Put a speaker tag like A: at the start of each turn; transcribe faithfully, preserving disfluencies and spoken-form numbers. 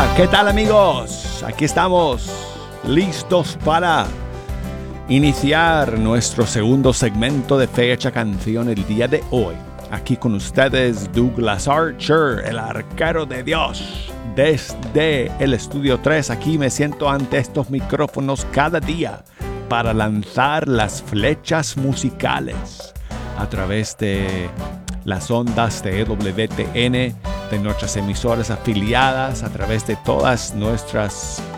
A: ¿Qué tal, amigos? Aquí estamos, listos para iniciar nuestro segundo segmento de Fecha Canción el día de hoy. Aquí con ustedes Douglas Archer, el arquero de Dios. Desde el Estudio tres, aquí me siento ante estos micrófonos cada día para lanzar las flechas musicales a través de las ondas de E W T N, de nuestras emisoras afiliadas, a través de todas nuestras